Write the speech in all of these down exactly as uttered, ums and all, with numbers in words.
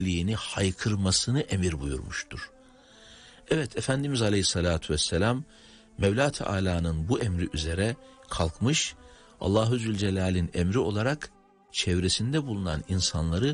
liğini haykırmasını emir buyurmuştur. Evet, Efendimiz Aleyhisselatü Vesselam Mevla Teala'nın bu emri üzere kalkmış, Allahu Zülcelal'in emri olarak çevresinde bulunan insanları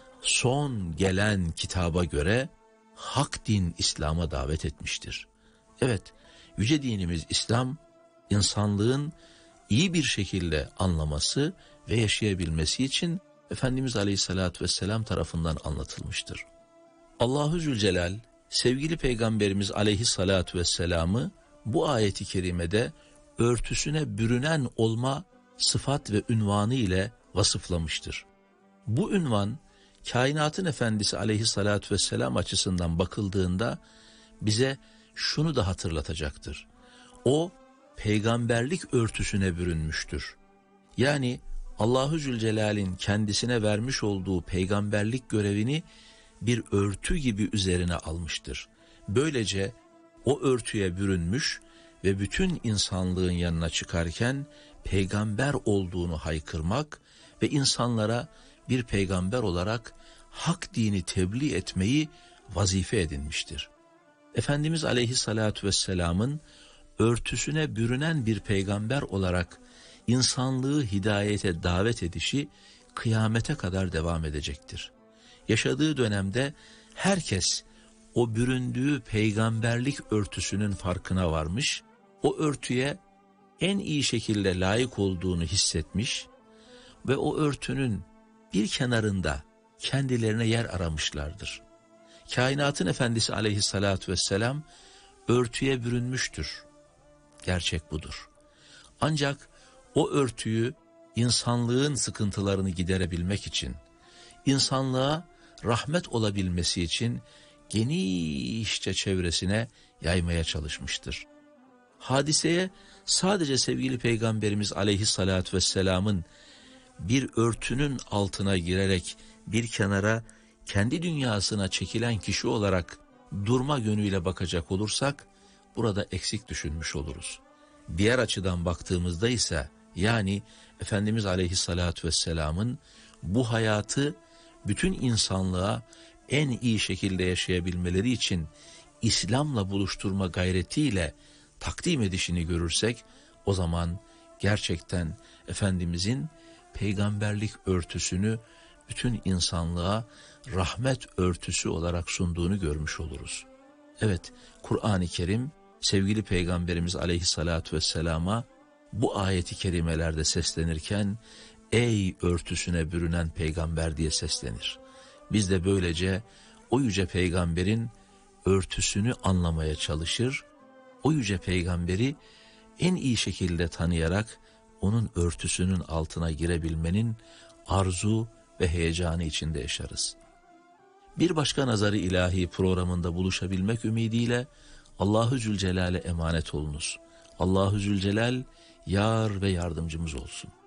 son gelen kitaba göre hak din İslam'a davet etmiştir. Evet, yüce dinimiz İslam, insanlığın iyi bir şekilde anlaması ve yaşayabilmesi için Efendimiz Aleyhisselatü Vesselam tarafından anlatılmıştır. Allahu Zülcelal, sevgili Peygamberimiz Aleyhisselatü Vesselam'ı bu ayeti kerimede örtüsüne bürünen olma sıfat ve ünvanı ile vasıflamıştır. Bu ünvan, kainatın efendisi Aleyhisselatü Vesselam açısından bakıldığında bize şunu da hatırlatacaktır. O, peygamberlik örtüsüne bürünmüştür. Yani Allahu Zülcelal'in kendisine vermiş olduğu peygamberlik görevini bir örtü gibi üzerine almıştır. Böylece o örtüye bürünmüş ve bütün insanlığın yanına çıkarken peygamber olduğunu haykırmak ve insanlara bir peygamber olarak hak dini tebliğ etmeyi vazife edinmiştir. Efendimiz Aleyhisselatü Vesselam'ın örtüsüne bürünen bir peygamber olarak insanlığı hidayete davet edişi kıyamete kadar devam edecektir. Yaşadığı dönemde herkes o büründüğü peygamberlik örtüsünün farkına varmış, o örtüye en iyi şekilde layık olduğunu hissetmiş ve o örtünün bir kenarında kendilerine yer aramışlardır. Kainatın efendisi Aleyhisselatü Vesselam örtüye bürünmüştür. Gerçek budur. Ancak o örtüyü insanlığın sıkıntılarını giderebilmek için, insanlığa rahmet olabilmesi için genişçe çevresine yaymaya çalışmıştır. Hadiseye sadece sevgili Peygamberimiz Aleyhisselatü Vesselam'ın bir örtünün altına girerek bir kenara kendi dünyasına çekilen kişi olarak durma yönüyle bakacak olursak burada eksik düşünmüş oluruz. Diğer açıdan baktığımızda ise yani Efendimiz Aleyhisselatü Vesselam'ın bu hayatı bütün insanlığa en iyi şekilde yaşayabilmeleri için İslam'la buluşturma gayretiyle takdim edişini görürsek o zaman gerçekten Efendimizin peygamberlik örtüsünü bütün insanlığa rahmet örtüsü olarak sunduğunu görmüş oluruz. Evet, Kur'an-ı Kerim sevgili Peygamberimiz Aleyhisselatü Vesselam'a bu ayeti kerimelerde seslenirken ey örtüsüne bürünen peygamber diye seslenir. Biz de böylece o yüce peygamberin örtüsünü anlamaya çalışır, o yüce peygamberi en iyi şekilde tanıyarak onun örtüsünün altına girebilmenin arzu ve heyecanı içinde yaşarız. Bir başka nazarı ilahi programında buluşabilmek ümidiyle Allahu Zülcelal'e emanet olunuz. Allahu Zülcelal yar ve yardımcımız olsun.